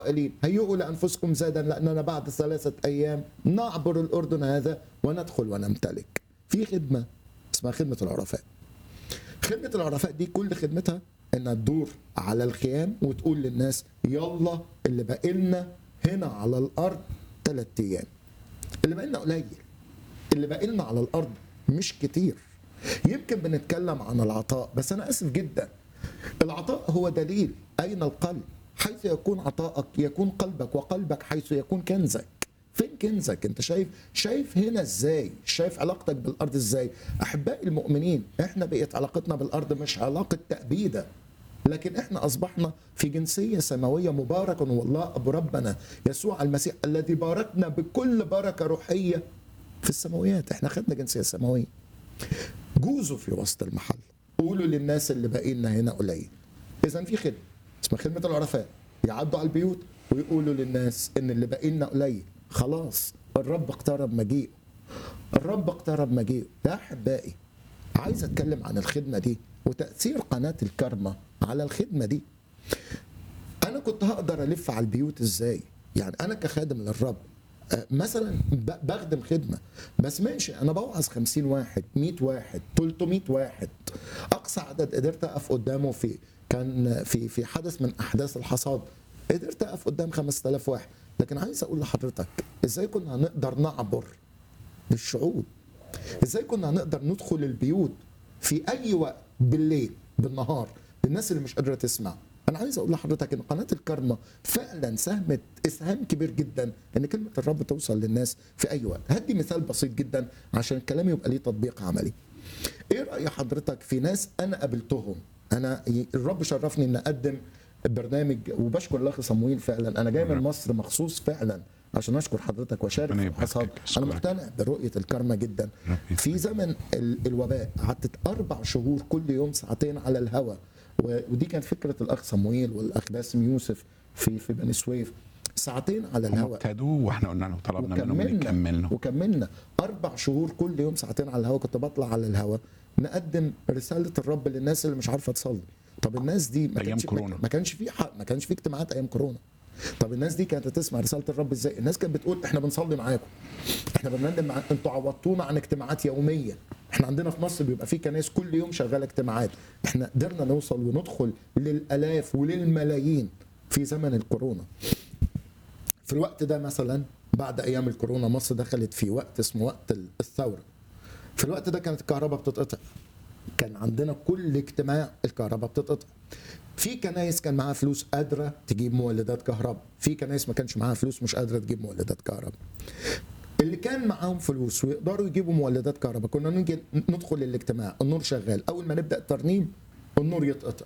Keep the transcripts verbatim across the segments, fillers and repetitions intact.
قليل هيئوا لأنفسكم زادا لأننا بعد ثلاثة أيام نعبر الأردن هذا وندخل ونمتلك. في خدمة اسمها خدمة العرفاء. خدمة العرفاء دي كل خدمتها إنها تدور على الخيام وتقول للناس يلا اللي باقي لنا هنا على الأرض ثلاث أيام. اللي باقي لنا قليل، اللي باقي لنا على الأرض مش كتير. يمكن بنتكلم عن العطاء، بس أنا آسف جدا، العطاء هو دليل أين القلب. حيث يكون عطائك يكون قلبك، وقلبك حيث يكون كنزك. فين كنزك؟ انت شايف شايف هنا ازاي؟ شايف علاقتك بالارض ازاي؟ احبائي المؤمنين، احنا بقت علاقتنا بالارض مش علاقه تأبيده، لكن احنا اصبحنا في جنسيه سماويه. مبارك والله ابو ربنا يسوع المسيح الذي باركنا بكل بركه روحيه في السماويات. احنا خدنا جنسيه سماويه. جوزوا في وسط المحل، قولوا للناس اللي باقي لنا هنا قليل. اذا في خدمه اسمها خدمه العرفاء، يعدوا على البيوت ويقولوا للناس ان اللي باقي لنا قليل، خلاص الرب اقترب مجيئه، الرب اقترب مجيئه. يا احبائي، عايز اتكلم عن الخدمه دي وتاثير قناه الكرمه على الخدمه دي. انا كنت هقدر الف على البيوت ازاي؟ يعني انا كخادم للرب مثلا بخدم خدمه، بس ماشي انا بوعظ خمسين واحد، مية واحد، تلتمية واحد. اقصى عدد قدرت اقف قدامه في كان في في حدث من احداث الحصاد، قدرت اقف قدام خمسة آلاف واحد. لكن عايز اقول لحضرتك ازاي كنا هنقدر نعبر للشعوب، ازاي كنا هنقدر ندخل البيوت في اي وقت، بالليل بالنهار، للناس اللي مش قادره تسمع. انا عايز اقول لحضرتك ان قناه الكرمه فعلا ساهمت اسهام كبير جدا ان كلمه الرب توصل للناس في اي وقت. هدي مثال بسيط جدا عشان الكلام يبقى ليه تطبيق عملي. ايه راي حضرتك في ناس انا قابلتهم، انا الرب شرفني ان اقدم برنامج، وبشكر الاخ صمويل فعلا، انا جاي من مصر مخصوص فعلا عشان اشكر حضرتك واشارك في الحصاد. انا مقتنع برؤيه الكرمه جدا. في زمن الوباء قعدت اربع شهور كل يوم ساعتين على الهواء، ودي كانت فكره الاخ صمويل والاخ باسم يوسف في في بني سويف، ساعتين على الهواء. ابتدوا واحنا قلنا له طلبنا منهم يكملوا، وكملنا اربع شهور كل يوم ساعتين على الهواء. كنت بطلع على الهواء نقدم رساله الرب للناس اللي مش عارفه تصلي. طب الناس دي ما كانش ما كانش في ما كانش في اجتماعات ايام كورونا. طب الناس دي كانت تسمع رساله الرب ازاي؟ الناس كانت بتقول احنا بنصلي معاكم، احنا بنقدم مع... انتوا عوضتونا عن اجتماعات يوميه. احنا عندنا في مصر بيبقى في كنايس كل يوم شغاله اجتماعات. احنا قدرنا نوصل وندخل للالاف وللملايين في زمن الكورونا. في الوقت ده مثلا بعد ايام الكورونا مصر دخلت في وقت اسمه وقت الثوره. في الوقت ده كانت الكهرباء بتتقطع، كان عندنا كل اجتماع الكهرباء بتتقطع. في كنايس كان معاها فلوس قادره تجيب مولدات كهرباء، في كنايس ما كانش معاها فلوس مش قادره تجيب مولدات كهرباء. اللي كان معاهم فلوس ويقدروا يجيبوا مولدات كهرباء كنا نيجي ندخل الاجتماع، النور شغال، اول ما نبدا الترنيم النور يتقطع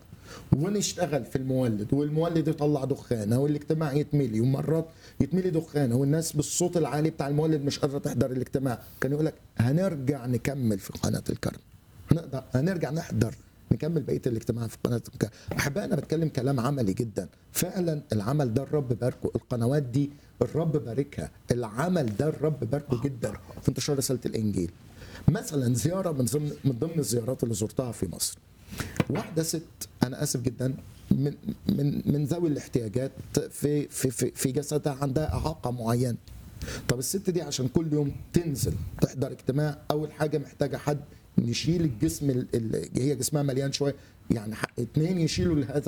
ونشتغل في المولد، والمولد يطلع دخانه والاجتماع يتملي، ومرات يتملي دخانه والناس بالصوت العالي بتاع المولد مش قادره تحضر الاجتماع. كان يقول لك هنرجع نكمل في قناه الكرم، هنقدر هنرجع نحضر نكمل بقيه الاجتماع في قناه الكرم. احبائي انا بتكلم كلام عملي جدا، فعلا العمل ده الرب باركه، القنوات دي الرب باركها، العمل ده الرب باركه جدا في انتشار رساله الانجيل. مثلا زياره من ضمن من ضمن الزيارات اللي زرتها في مصر، واحده ست انا اسف جدا من من من ذوي الاحتياجات في في في, في جسدها عندها اعاقه معينه. طب الست دي عشان كل يوم تنزل تحضر اجتماع، اول حاجه محتاجه حد نشيل الجسم اللي هي جسمها مليان شويه، يعني اتنين يشيلوا هذا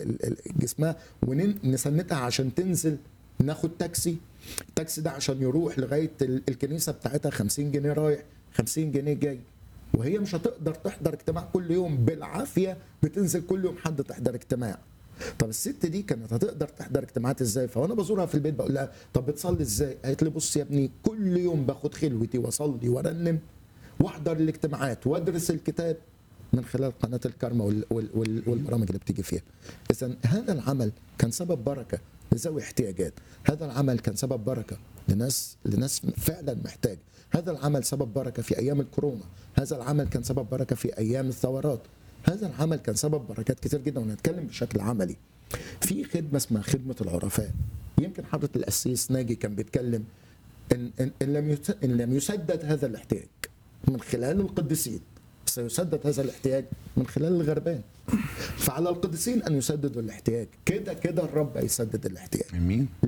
الجسم ونسندها عشان تنزل. ناخد تاكسي، التاكسي ده عشان يروح لغايه الكنيسه بتاعتها خمسين جنيه رايح خمسين جنيه جاي، وهي مش هتقدر تحضر اجتماع كل يوم، بالعافيه بتنزل كل يوم حد تحضر اجتماع. طب الست دي كانت هتقدر تحضر اجتماعات ازاي؟ فانا بزورها في البيت بقول لها طب بتصلي ازاي؟ قالت لي بص يا ابني كل يوم باخد خلوتي واصلي وارنم واحضر الاجتماعات وادرس الكتاب من خلال قناه الكرمه والبرامج اللي بتيجي فيها. اذا هذا العمل كان سبب بركه لذوي احتياجات، هذا العمل كان سبب بركه لناس لناس فعلا محتاج، هذا العمل سبب بركه في ايام الكورونا، هذا العمل كان سبب بركه في ايام الثورات، هذا العمل كان سبب بركات كتير جدا. ونتكلم بشكل عملي في خدمه اسمها خدمه العرفاء. يمكن حضره القسيس ناجي كان بيتكلم ان ان لم ان لم يسدد هذا الاحتياج من خلال القديسين سيسدد هذا الاحتياج من خلال الغربان. فعلى القديسين ان يسددوا الاحتياج، كده كده الرب هيسدد الاحتياج. امين.